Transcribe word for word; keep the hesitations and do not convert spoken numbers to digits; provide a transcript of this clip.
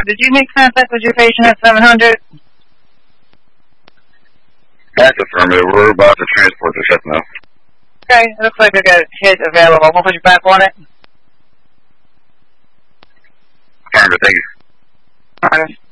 did you make contact with your patient at seven hundred? That's affirmative. We're about to transport the ship now. Okay, it looks like we got a hit available. We'll put you back on it. Affirmative, thank you. Alright.